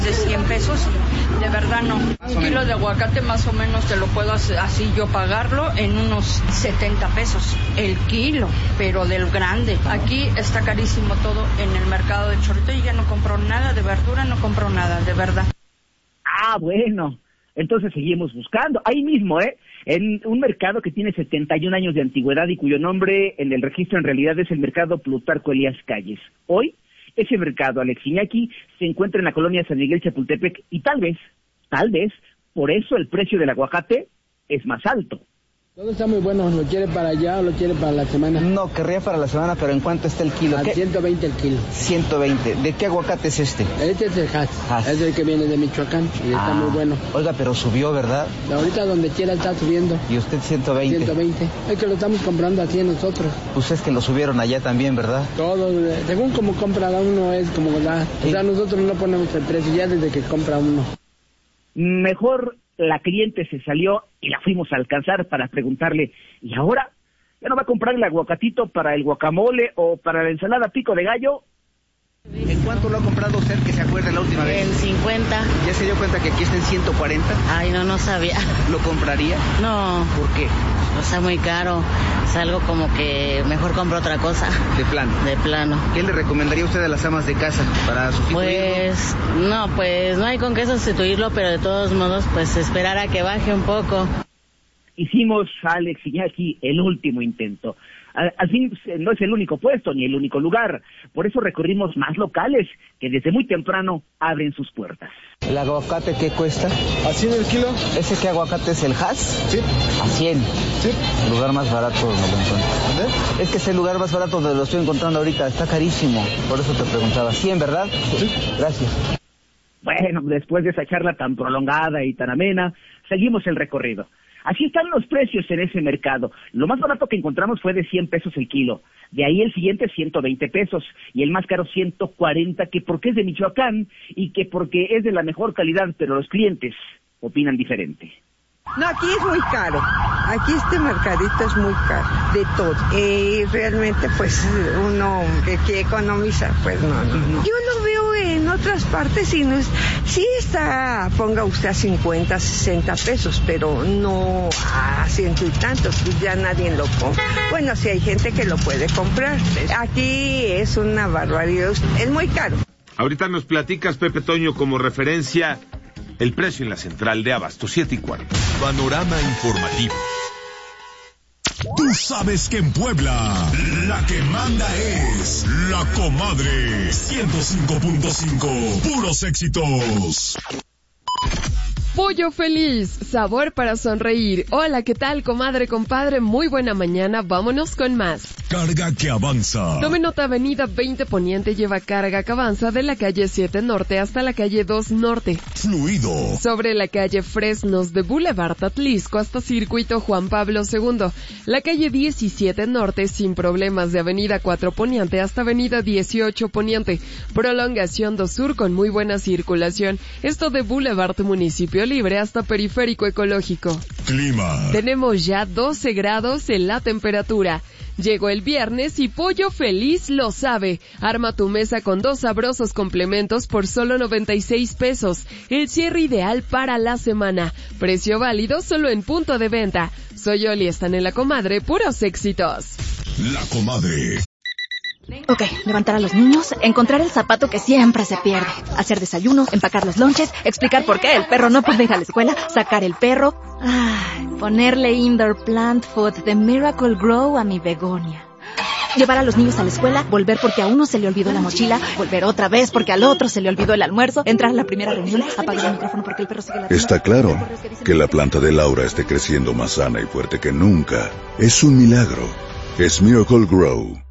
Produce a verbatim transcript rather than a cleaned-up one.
De cien pesos, de verdad no. Un kilo de aguacate más o menos te lo puedo hacer, así yo pagarlo en unos setenta pesos el kilo, pero del grande. Aquí está carísimo todo en el mercado de Chorrito y ya no compro nada de verdura, no compro nada, de verdad. Ah, bueno, entonces seguimos buscando. Ahí mismo, ¿eh? En un mercado que tiene setenta y un años de antigüedad y cuyo nombre en el registro en realidad es el mercado Plutarco Elías Calles. Hoy, ese mercado, Alex Iñaki, se encuentra en la colonia San Miguel Chapultepec y tal vez, tal vez, por eso el precio del aguacate es más alto. Todo está muy bueno, ¿lo quiere para allá o lo quiere para la semana? No, querría para la semana, pero ¿en cuánto está el kilo? A ¿Qué? ciento veinte el kilo. ciento veinte. ¿De qué aguacate es este? Este es el Hass. Hass. Es el que viene de Michoacán y ah, está muy bueno. Oiga, pero subió, ¿verdad? Ahorita donde quiera está subiendo. ¿Y usted ciento veinte? ciento veinte. Es que lo estamos comprando así nosotros. Pues es que lo subieron allá también, ¿verdad? Todo, según como compra uno es como da. O sea, nosotros no ponemos el precio ya desde que compra uno. Mejor la cliente se salió y la fuimos a alcanzar para preguntarle, ¿y ahora? ¿Ya no va a comprar el aguacatito para el guacamole o para la ensalada pico de gallo? ¿En cuánto lo ha comprado usted, que se acuerde la última vez? En cincuenta. ¿Ya se dio cuenta que aquí está en ciento cuarenta? Ay, no, no sabía. ¿Lo compraría? No. ¿Por qué? O sea, muy caro. Es algo como que mejor compro otra cosa. ¿De plano? De plano. ¿Qué le recomendaría usted a las amas de casa para sustituirlo? Pues, no, pues no hay con qué sustituirlo, pero de todos modos, pues esperar a que baje un poco. Hicimos, Alex Iñaki, el último intento. Al, al fin, no es el único puesto ni el único lugar. Por eso recorrimos más locales que desde muy temprano abren sus puertas. ¿El aguacate qué cuesta? ¿A cien el kilo? ¿Ese qué aguacate es el Hass? Sí. A cien. Sí. El lugar más barato no lo encuentro. ¿Dónde? Es que es el lugar más barato donde lo estoy encontrando ahorita. Está carísimo. Por eso te preguntaba. ¿cien, verdad? Sí. Gracias. Bueno, después de esa charla tan prolongada y tan amena, seguimos el recorrido. Así están los precios en ese mercado. Lo más barato que encontramos fue de cien pesos el kilo. De ahí el siguiente ciento veinte pesos. Y el más caro ciento cuarenta, que porque es de Michoacán y que porque es de la mejor calidad, pero los clientes opinan diferente. No, aquí es muy caro. Aquí este mercadito es muy caro, de todo. Y realmente, pues, uno que quiere economizar, pues no, no, no. Yo lo veo en otras partes y no es... Sí está, ponga usted a cincuenta, sesenta pesos, pero no a ciento y tantos, pues ya nadie lo compra. Bueno, sí hay gente que lo puede comprar. Aquí es una barbaridad, es muy caro. Ahorita nos platicas, Pepe Toño, como referencia... el precio en la central de Abasto, siete y cuarto. Panorama informativo. Tú sabes que en Puebla, la que manda es La Comadre. ciento cinco punto cinco, puros éxitos. Pollo Feliz, sabor para sonreír. Hola, ¿qué tal, comadre, compadre? Muy buena mañana, vámonos con más. Carga que avanza. Tome nota, avenida veinte Poniente lleva carga que avanza de la calle siete Norte hasta la calle dos Norte. Fluido. Sobre la calle Fresnos de Boulevard Atlisco hasta Circuito Juan Pablo segundo. La calle diecisiete Norte sin problemas de avenida cuatro Poniente hasta avenida dieciocho Poniente. Prolongación dos Sur con muy buena circulación. Esto de Boulevard Municipio Libre hasta Periférico Ecológico. Clima. Tenemos ya doce grados en la temperatura. Llegó el viernes y Pollo Feliz lo sabe. Arma tu mesa con dos sabrosos complementos por solo noventa y seis pesos. El cierre ideal para la semana. Precio válido solo en punto de venta. Soy Oli, están en La Comadre, puros éxitos. La Comadre. Ok, levantar a los niños, encontrar el zapato que siempre se pierde, hacer desayunos, empacar los lonches, explicar por qué el perro no puede ir a la escuela, sacar el perro, ay, ponerle indoor plant food de Miracle Grow a mi begonia. Llevar a los niños a la escuela, volver porque a uno se le olvidó la mochila, volver otra vez porque al otro se le olvidó el almuerzo, entrar a la primera reunión, apagar el micrófono porque el perro sigue ladrando. Está claro que la planta de Laura esté creciendo más sana y fuerte que nunca. Es un milagro. Es Miracle Grow.